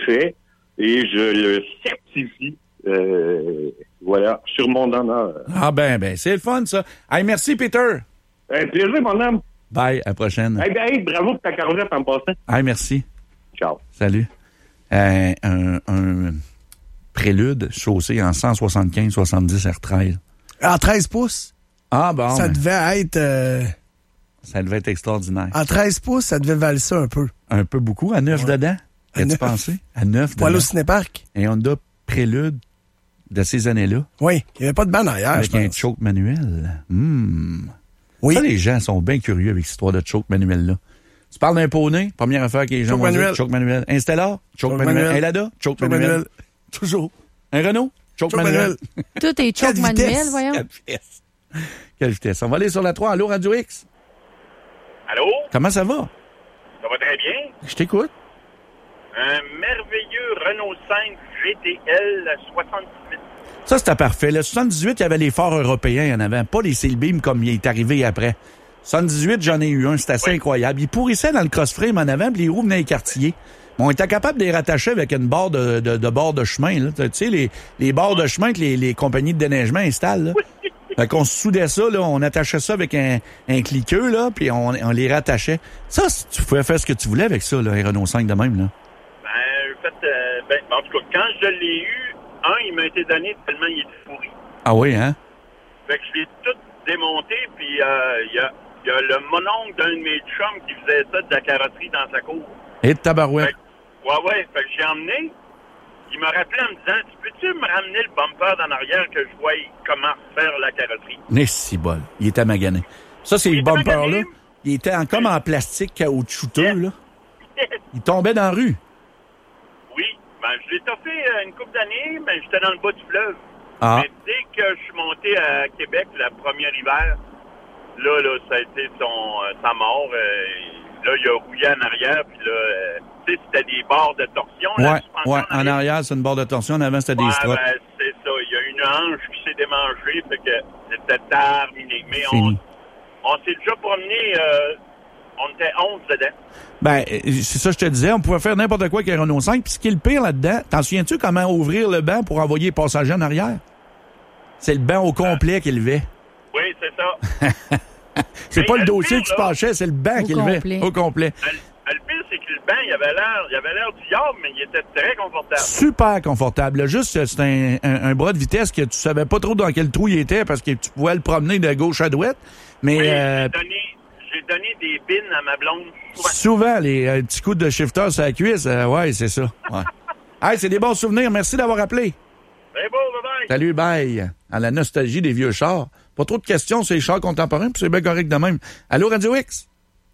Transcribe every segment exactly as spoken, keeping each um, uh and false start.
fait et je le certifie. Euh, voilà, sur mon honneur. Ah ben, ben, c'est le fun, ça. Hey, merci, Peter. Un plaisir, mon homme. Bye, à la prochaine. Hey, ben, hey, bravo pour ta carrière en passant. Hey, merci. Ciao. Salut. Euh, un, un prélude chaussé en cent soixante-quinze soixante-dix R treize. En treize pouces? Ah bon. Ça ben, devait être... Euh... Ça devait être extraordinaire. En treize pouces, ça devait valser un peu. Un peu beaucoup. À neuf ouais. dedans? Qu'as-tu pensé? À neuf dedans. Poil au cinéparc. Un Honda Prélude de ces années-là. Oui, il n'y avait pas de banc arrière, avec je pense. un choke manuel. Hum. Oui. Ça, les gens sont bien curieux avec cette histoire de choke manuel-là. Tu parles d'un poney, première affaire que les gens choke vont manuel. dire, choke manuel. Installeur, choke, choke manuel. manuel. Elada, choke, choke manuel. manuel. Toujours. Un Renault, choke, choke manuel. manuel. Tout est choke manuel, voyons. Quelle vitesse. Quelle vitesse. On va aller sur la trois. Allô, Radio X? Allô? Comment ça va? Ça va très bien. Je t'écoute. Un merveilleux Renault cinq G T L soixante-dix-huit. Ça, c'était parfait. Le soixante-dix-huit, il y avait les phares européens. Il y en avait pas les Sailbeam comme il est arrivé après. soixante-dix-huit, j'en ai eu un. C'était assez oui. incroyable. Il pourrissait dans le cross-frame en avant, puis les roues venaient écartiller. Bon, on était capable de les rattacher avec une barre de, de, de bord de chemin. Là. Tu sais, les, les barres de chemin que les, les compagnies de déneigement installent. Là. Oui. Fait qu'on soudait ça, là, on attachait ça avec un, un cliqueux, là, puis on, on les rattachait. Ça, tu pouvais faire ce que tu voulais avec ça, là, un Renault cinq de même, là. Ben, en fait, euh, ben, en tout cas, quand je l'ai eu, un, il m'a été donné tellement il était pourri. Ah oui, hein? Fait que je l'ai tout démonté, puis il euh, y, a, y a le mononcle d'un de mes chums qui faisait ça de la carrosserie dans sa cour. Et de tabarouette. Fait que, ouais, ouais, fait que j'ai emmené. Il m'a rappelé en me disant, tu peux-tu me ramener le bumper d'en arrière que je voie comment faire la carrosserie? Mais si bol, il était magané. Ça, c'est le bumper-là. Il était en, comme en plastique caoutchouteux, yes. là. Yes. Il tombait dans la rue. Oui, ben je l'ai toffé une couple d'années, mais j'étais dans le bas du fleuve. Ah. Mais dès que je suis monté à Québec, la première hiver, là, là, ça a été son, euh, sa mort. Euh, là, il a rouillé en arrière, puis là, euh, tu sais, c'était des barres de torsion. Ouais, là, ouais, en, en arrière, c'est une barre de torsion. En avant, c'était ouais, des struts. Ben, c'est ça. Il y a une hanche qui s'est démanchée, fait que c'était terminé. Mais on, on s'est déjà promené, euh, on était onze dedans. Ben, c'est ça que je te disais. On pouvait faire n'importe quoi avec un Renault cinq. Puis ce qui est le pire là-dedans, t'en souviens-tu comment ouvrir le banc pour envoyer les passagers en arrière? C'est le banc au complet qui levait. Oui, c'est ça. c'est Mais pas le dossier pire, que tu penchais, c'est le banc au qui complet. levait au complet. Le, le pire, c'est que le banc, il avait l'air, il avait l'air du yard, mais il était très confortable. Super confortable. Juste, c'est un, un, un bras de vitesse que tu savais pas trop dans quel trou il était parce que tu pouvais le promener de gauche à droite. Mais oui, euh, j'ai, donné, j'ai donné des pins à ma blonde. Souvent, souvent les euh, petits coups de shifter sur la cuisse. Euh, ouais, c'est ça. Ouais. Hey, c'est des bons souvenirs. Merci d'avoir appelé. C'est beau, bye-bye. Salut, bye. À la nostalgie des vieux chars. Pas trop de questions sur les chars contemporains, puis c'est bien correct de même. Allô, Radio X?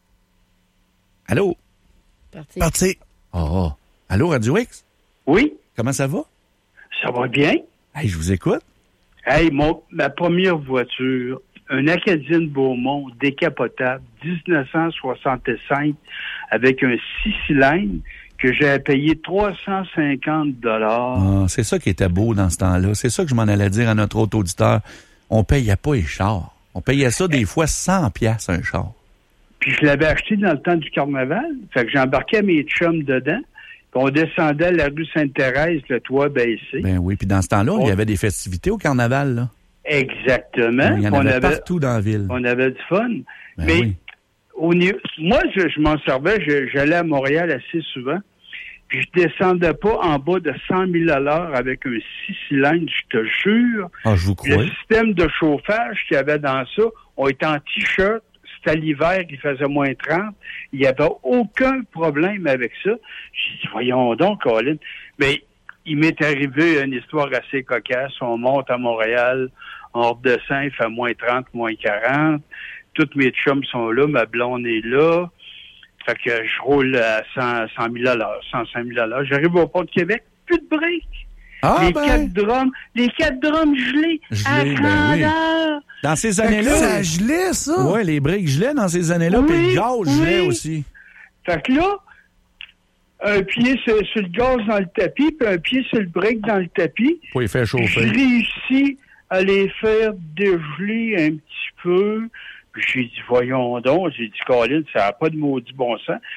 Allô? Parti. Parti. Oh. Allô, Radio X? Oui. Comment ça va? Ça va bien. Hey, je vous écoute. Hey, mon, ma première voiture, un Acadienne Beaumont décapotable, dix-neuf cent soixante-cinq, avec un six cylindres, que j'ai payé trois cent cinquante dollars. Ah, c'est ça qui était beau dans ce temps-là. C'est ça que je m'en allais dire à notre autre auditeur. On payait pas les chars. On payait ça des fois cent piastres un char. Puis je l'avais acheté dans le temps du carnaval. Fait que j'embarquais mes chums dedans. Puis on descendait la rue Sainte-Thérèse, le toit baissé. Ben oui, puis dans ce temps-là, on... il y avait des festivités au carnaval, là. Exactement. Il y en on avait, avait partout dans la ville. On avait du fun. Ben Mais oui. au niveau, moi, je, je m'en servais. Je, j'allais à Montréal assez souvent. Puis je descendais pas en bas de cent mille à l'heure avec un six cylindres, je te jure. Ah, je vous crois. Le système de chauffage qu'il y avait dans ça, on était en t-shirt. C'était l'hiver, il faisait moins trente. Il n'y avait aucun problème avec ça. J'ai dit, voyons donc, Colin. Mais il m'est arrivé une histoire assez cocasse. On monte à Montréal, on redescend, il fait moins trente, moins quarante. Toutes mes chums sont là, ma blonde est là. Fait que je roule à cent mille à l'heure, cent cinq mille à l'heure. J'arrive au port de Québec, plus de break. Ah, les ben. quatre drums, les quatre drums gelés, Gelés, à ben oui. heure. Dans ces années-là. Ça gelait, ça? Oui, les breaks gelaient dans ces années-là, Oui, puis le gaz gelait oui. aussi. Fait que là, un pied sur, sur le gaz dans le tapis, puis un pied sur le break dans le tapis. Pour les faire chauffer. J'ai réussi à les faire dégeler un petit peu. Puis j'ai dit, voyons donc. J'ai dit, Colin, ça n'a pas de maudit bon sens.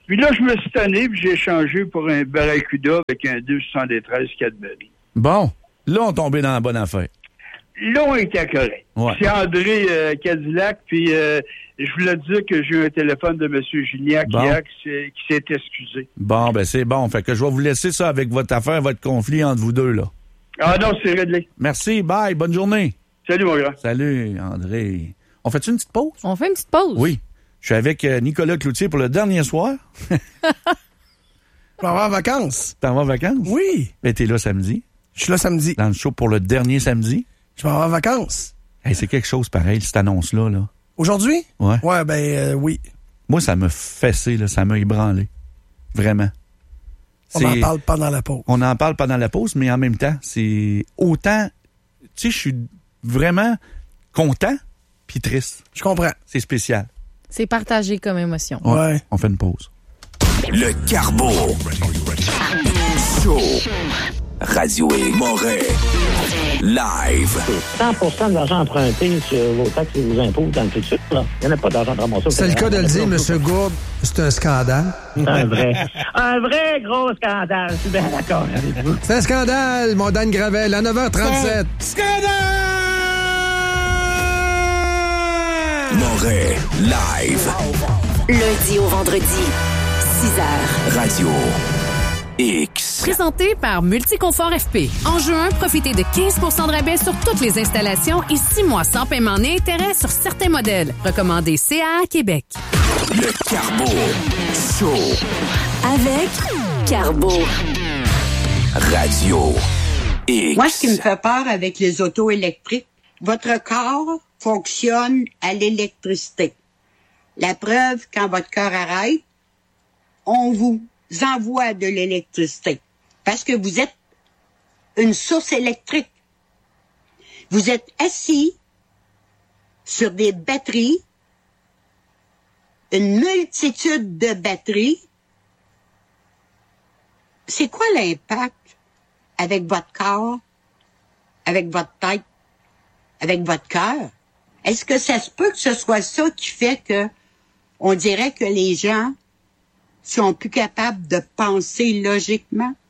Puis là, je me suis tanné, puis j'ai échangé pour un Barracuda avec un deux soixante-treize Cadbury. Bon, là, on tombait dans la bonne affaire. Là, on était correct. Ouais. C'est André euh, Cadillac, puis euh, je voulais dire que j'ai eu un téléphone de M. Gignac Bon. hier qui s'est, qui s'est excusé. Bon, ben c'est bon. Fait que je vais vous laisser ça avec votre affaire, votre conflit entre vous deux, là. Ah non, c'est réglé. Merci, bye, bonne journée. Salut, mon grand. Salut, André. On fait-tu une petite pause? On fait une petite pause? Oui. Je suis avec euh, Nicolas Cloutier pour le dernier soir. Tu vas avoir en vacances? T'en vas en vacances? Oui. Ben, t'es là samedi, Je suis là samedi. dans le show pour le dernier samedi. Je vais avoir en vacances. Hey, c'est quelque chose pareil, cette annonce-là, là. Aujourd'hui? Ouais. Ouais, ben euh, oui. Moi, ça m'a fessé, là, ça m'a ébranlé. Vraiment. On C'est- en parle pendant la pause. On en parle pendant la pause, mais en même temps, c'est autant... Tu sais, je suis vraiment content puis triste. Je comprends. C'est spécial. C'est partagé comme émotion. Ouais. Ouais. On fait une pause. Le Carbo. Show. Radio et Moret. Live. cent pour cent de l'argent emprunté sur vos taxes et vos impôts dans le futur. Là. Il n'y en a pas d'argent de ramasser. C'est le cas de le dire, M. Gourde. C'est un scandale. Un vrai. Un vrai gros scandale. Je suis bien d'accord avec vous. C'est un scandale, mon Dan Gravel, à neuf heures trente-sept. Moret. Live. Lundi au vendredi, six heures. Radio X. Présenté par Multiconfort F P. En juin, profitez de quinze pour cent de rabais sur toutes les installations et six mois sans paiement ni intérêt sur certains modèles. Recommandé C A A Québec. Le Carbo. Show. Avec Carbo. Radio X. Moi, ce qui me fait peur avec les autos électriques, votre corps fonctionne à l'électricité. La preuve, quand votre cœur arrête, on vous envoie de l'électricité. Parce que vous êtes une source électrique. Vous êtes assis sur des batteries, une multitude de batteries. C'est quoi l'impact avec votre corps, avec votre tête, avec votre cœur? Est-ce que ça se peut que ce soit ça qui fait que on dirait que les gens sont plus capables de penser logiquement?